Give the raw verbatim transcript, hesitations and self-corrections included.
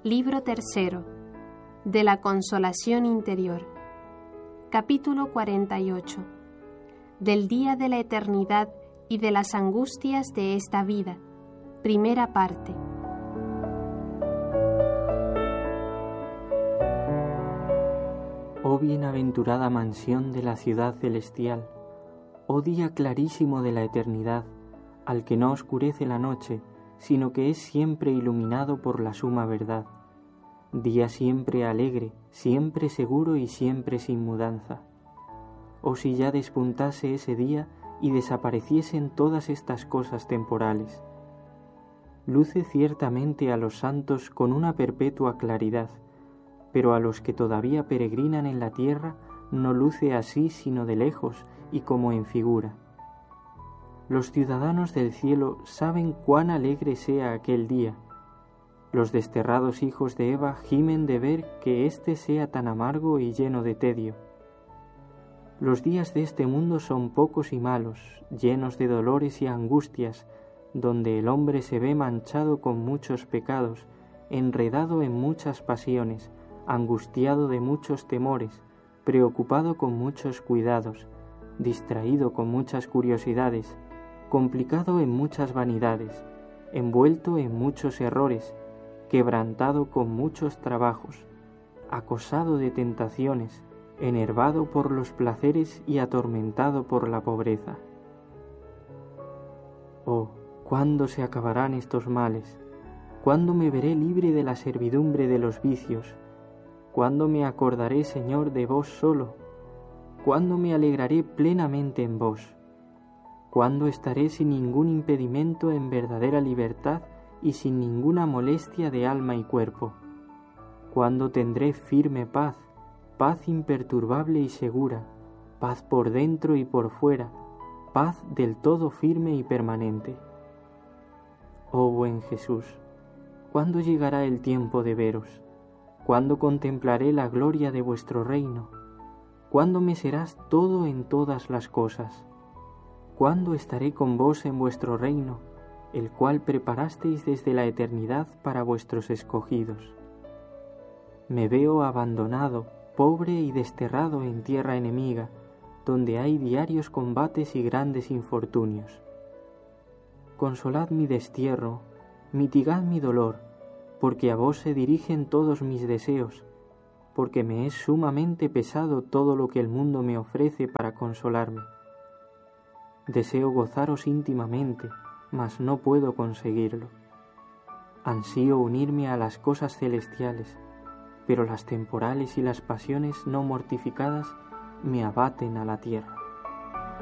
Libro tercero de la Consolación Interior. Capítulo cuarenta y ocho. Del día de la eternidad y de las angustias de esta vida. Primera parte. Oh bienaventurada mansión de la ciudad celestial, oh día clarísimo de la eternidad, al que no oscurece la noche, sino que es siempre iluminado por la suma verdad. Día siempre alegre, siempre seguro y siempre sin mudanza. Oh si ya despuntase ese día y desapareciesen todas estas cosas temporales. Luce ciertamente a los santos con una perpetua claridad, pero a los que todavía peregrinan en la tierra no luce así sino de lejos y como en figura. Los ciudadanos del cielo saben cuán alegre sea aquel día. Los desterrados hijos de Eva gimen de ver que éste sea tan amargo y lleno de tedio. Los días de este mundo son pocos y malos, llenos de dolores y angustias, donde el hombre se ve manchado con muchos pecados, enredado en muchas pasiones, angustiado de muchos temores, preocupado con muchos cuidados, distraído con muchas curiosidades, complicado en muchas vanidades, envuelto en muchos errores, quebrantado con muchos trabajos, acosado de tentaciones, enervado por los placeres y atormentado por la pobreza. Oh, ¿cuándo se acabarán estos males? ¿Cuándo me veré libre de la servidumbre de los vicios? ¿Cuándo me acordaré, Señor, de vos solo? ¿Cuándo me alegraré plenamente en vos? ¿Cuándo estaré sin ningún impedimento en verdadera libertad y sin ninguna molestia de alma y cuerpo? ¿Cuándo tendré firme paz, paz imperturbable y segura, paz por dentro y por fuera, paz del todo firme y permanente? Oh buen Jesús, ¿cuándo llegará el tiempo de veros? ¿Cuándo contemplaré la gloria de vuestro reino? ¿Cuándo me serás todo en todas las cosas? ¿Cuándo estaré con vos en vuestro reino, el cual preparasteis desde la eternidad para vuestros escogidos? Me veo abandonado, pobre y desterrado en tierra enemiga, donde hay diarios combates y grandes infortunios. Consolad mi destierro, mitigad mi dolor, porque a vos se dirigen todos mis deseos, porque me es sumamente pesado todo lo que el mundo me ofrece para consolarme. Deseo gozaros íntimamente, mas no puedo conseguirlo. Ansío unirme a las cosas celestiales, pero las temporales y las pasiones no mortificadas me abaten a la tierra.